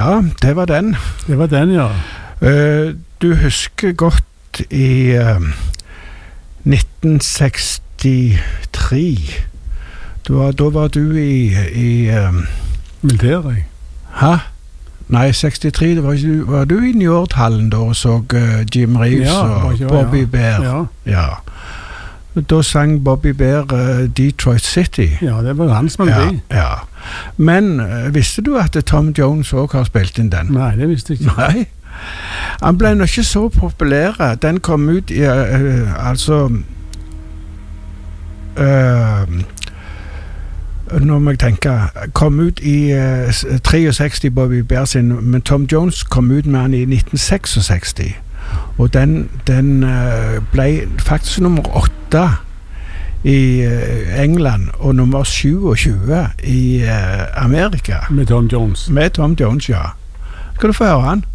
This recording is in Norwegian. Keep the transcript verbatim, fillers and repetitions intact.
Ja, det var den. Det var den, ja. Uh, du husker godt i uh, nitten sekstitre. Da, da var du i... i um, Militæret. Hæ? Nei, sekstitre, var, var du i New York-hallen da og så uh, Jim Reeves ja, og ja, Bobby ja. Bear? Ja. Ja. Da sang Bobby Bear uh, Detroit City. Ja, det var hans melodi. Ja, ja. Men uh, visste du at Tom Jones også har spilt inn den? Nei, det visste jeg ikke. Nei. Han ble nok ikke så populær. Den kom ut i, uh, altså... Uh, nå må jeg tenke, kom ut i uh, seksogtre Bobby Bear sin, men Tom Jones kom ut med han i nitten seksogseksti, og den, den uh, ble faktisk nummer åtte i uh, England og nummer sjuogtjue i uh, Amerika. Med Tom Jones. Med Tom Jones, ja. Skal du få høre han?